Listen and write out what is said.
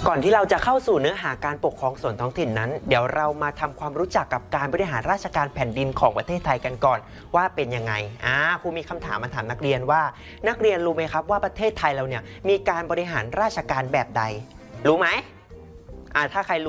ก่อนที่เราจะเข้าสู่เนื้อหาการปกครองส่วนท้องถิ่นนั้นเดี๋ยวเรามาทำความรู้จักกับการบริหารราชการแผ่นดินของประเทศไทยกันก่อนว่าเป็นยังไงครูมีคำถามมาถามนักเรียนว่านักเรียนรู้ไหมครับว่าประเทศไทยเราเนี่ยมีการบริหารราชการแบบใดรู้ไหมถ้าใคร